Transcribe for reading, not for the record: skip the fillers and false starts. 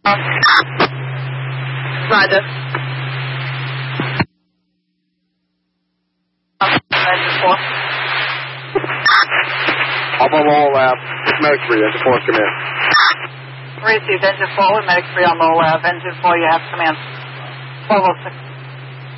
Roger. Alpha Lowell Lab, Medic 3, Engine 4, come in. Received, Engine 4 with Medic 3 on Lowell Lab. Engine 4, you have command. 1206.